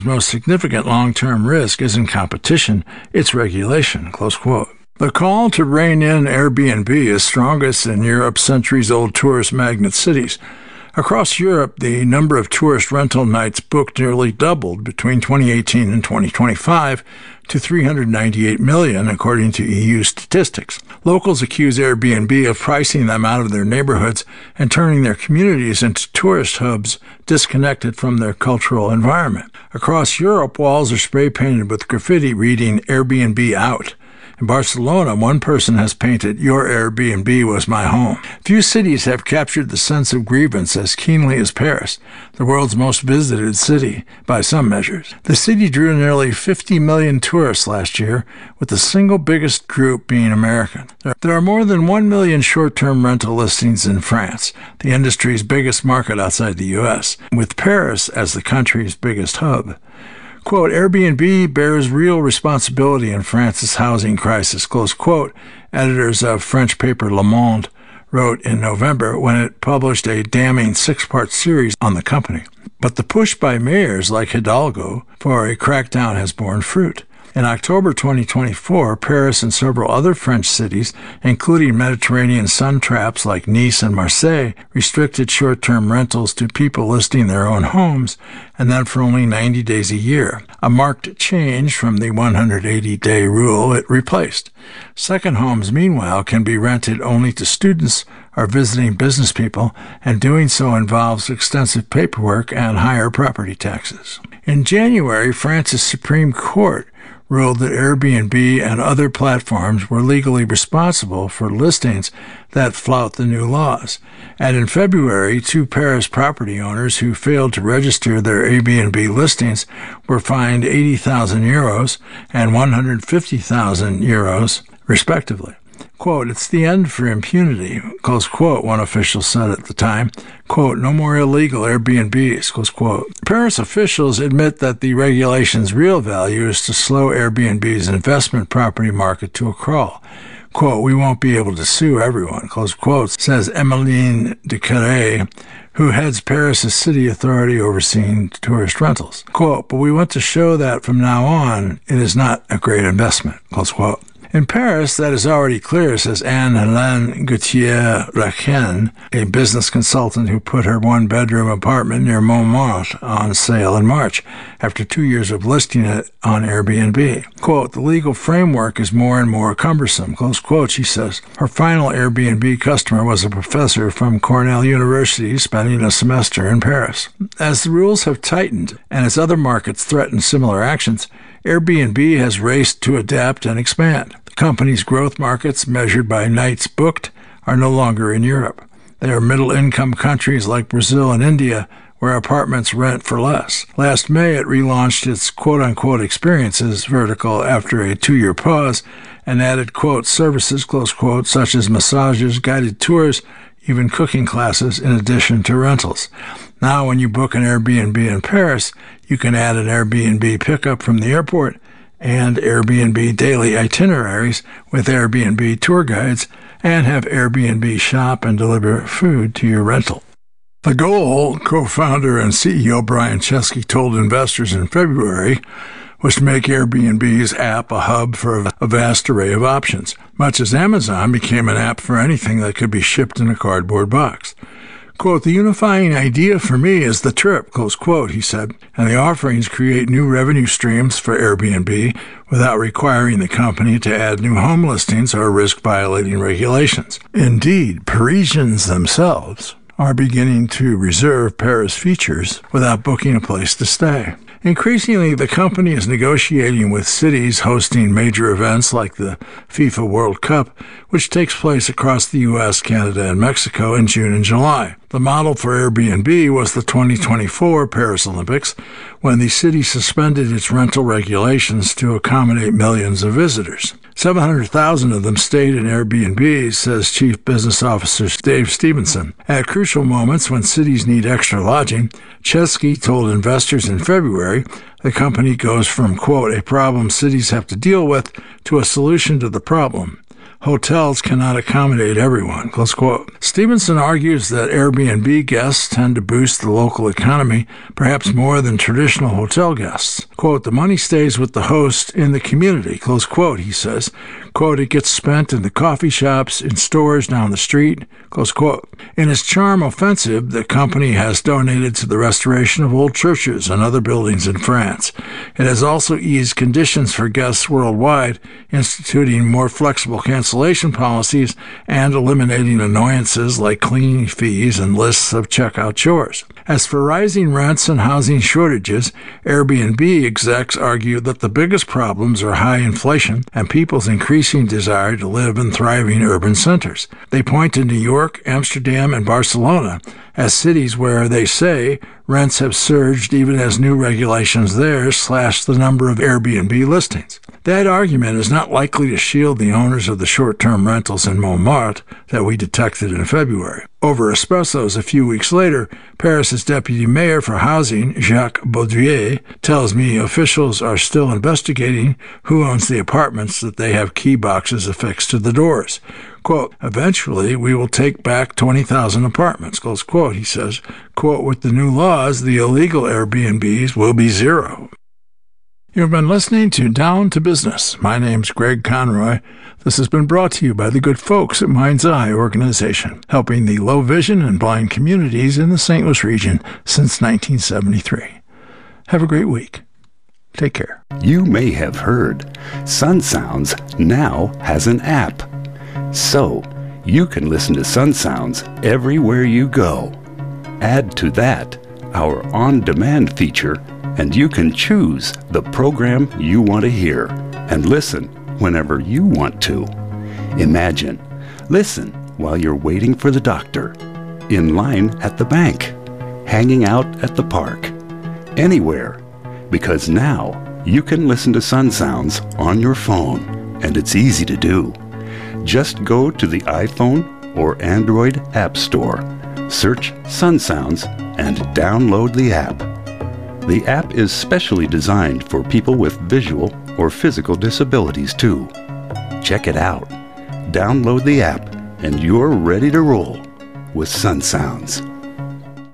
most significant long-term risk isn't competition, it's regulation, close quote. The call to rein in Airbnb is strongest in Europe's centuries-old tourist magnet cities. Across Europe, the number of tourist rental nights booked nearly doubled between 2018 and 2025 to 398 million, according to EU statistics. Locals accuse Airbnb of pricing them out of their neighborhoods and turning their communities into tourist hubs disconnected from their cultural environment. Across Europe, walls are spray-painted with graffiti reading Airbnb out. In Barcelona, one person has painted, "Your Airbnb was my home." Few cities have captured the sense of grievance as keenly as Paris, the world's most visited city by some measures. The city drew nearly 50 million tourists last year, with the single biggest group being American. There are more than 1 million short-term rental listings in France, the industry's biggest market outside the U.S., with Paris as the country's biggest hub. Quote, Airbnb bears real responsibility in France's housing crisis, close quote, editors of French paper Le Monde wrote in November when it published a damning 6-part series on the company. But the push by mayors like Hidalgo for a crackdown has borne fruit. In October 2024, Paris and several other French cities, including Mediterranean sun traps like Nice and Marseille, restricted short-term rentals to people listing their own homes, and then for only 90 days a year, a marked change from the 180-day rule it replaced. Second homes, meanwhile, can be rented only to students or visiting business people, and doing so involves extensive paperwork and higher property taxes. In January, France's Supreme Court ruled that Airbnb and other platforms were legally responsible for listings that flout the new laws. And in February, 2 Paris property owners who failed to register their Airbnb listings were fined €80,000 and €150,000, respectively. Quote, "It's the end for impunity," close quote, one official said at the time. Quote, "No more illegal Airbnbs," close quote. Paris officials admit that the regulation's real value is to slow Airbnb's investment property market to a crawl. Quote, "We won't be able to sue everyone," close quote, says Emmeline de Carré, who heads Paris' city authority overseeing tourist rentals. Quote, "But we want to show that from now on, it is not a great investment," close quote. In Paris, that is already clear, says Anne-Hélène Gauthier-Rachen, a business consultant who put her 1-bedroom apartment near Montmartre on sale in March, after 2 years of listing it on Airbnb. Quote, "The legal framework is more and more cumbersome," close quote, she says. Her final Airbnb customer was a professor from Cornell University spending a semester in Paris. As the rules have tightened, and as other markets threaten similar actions, Airbnb has raced to adapt and expand. The company's growth markets, measured by nights booked, are no longer in Europe. They are middle-income countries like Brazil and India, where apartments rent for less. Last May, it relaunched its quote-unquote experiences vertical after a 2-year pause and added, quote, services, close quote, such as massages, guided tours, even cooking classes, in addition to rentals. Now, when you book an Airbnb in Paris, you can add an Airbnb pickup from the airport and Airbnb daily itineraries with Airbnb tour guides, and have Airbnb shop and deliver food to your rental. The goal, co-founder and CEO Brian Chesky told investors in February, was to make Airbnb's app a hub for a vast array of options, much as Amazon became an app for anything that could be shipped in a cardboard box. Quote, "The unifying idea for me is the trip," close quote, he said, and the offerings create new revenue streams for Airbnb without requiring the company to add new home listings or risk violating regulations. Indeed, Parisians themselves are beginning to reserve Paris features without booking a place to stay. Increasingly, the company is negotiating with cities hosting major events like the FIFA World Cup, which takes place across the U.S., Canada, and Mexico in June and July. The model for Airbnb was the 2024 Paris Olympics, when the city suspended its rental regulations to accommodate millions of visitors. 700,000 of them stayed in Airbnb, says Chief Business Officer Dave Stevenson. At crucial moments when cities need extra lodging, Chesky told investors in February the company goes from, quote, "a problem cities have to deal with to a solution to the problem." hotels cannot accommodate everyone, close quote. Stevenson argues that Airbnb guests tend to boost the local economy, perhaps more than traditional hotel guests. Quote, the money stays with the host in the community, close quote, he says. Quote, it gets spent in the coffee shops, in stores down the street, close quote. In its charm offensive, the company has donated to the restoration of old churches and other buildings in France. It has also eased conditions for guests worldwide, instituting more flexible cancellation policies and eliminating annoyances like cleaning fees and lists of checkout chores. As for rising rents and housing shortages, Airbnb execs argue that the biggest problems are high inflation and people's increasing desire to live in thriving urban centers. They point to New York, Amsterdam, and Barcelona as cities where, they say, rents have surged even as new regulations there slash the number of Airbnb listings. That argument is not likely to shield the owners of the short-term rentals in Montmartre that we detected in February. Over espressos a few weeks later, Paris's deputy mayor for housing, Jacques Baudrier, tells me officials are still investigating who owns the apartments that they have key boxes affixed to the doors. Quote, eventually we will take back 20,000 apartments, close quote, he says. Quote, with the new laws, the illegal Airbnbs will be zero. You've been listening to Down to Business. My name's Greg Conroy. This has been brought to you by the good folks at Mind's Eye Organization, helping the low vision and blind communities in the St. Louis region since 1973. Have a great week. Take care. You may have heard Sun Sounds now has an app. So you can listen to Sun Sounds everywhere you go. Add to that our on-demand feature, and you can choose the program you want to hear and listen whenever you want to. Imagine, listen while you're waiting for the doctor, in line at the bank, hanging out at the park, anywhere, because now you can listen to Sun Sounds on your phone, and it's easy to do. Just go to the iPhone or Android App Store, search Sun Sounds, and download the app. The app is specially designed for people with visual or physical disabilities too. Check it out. Download the app and you're ready to roll with Sun Sounds.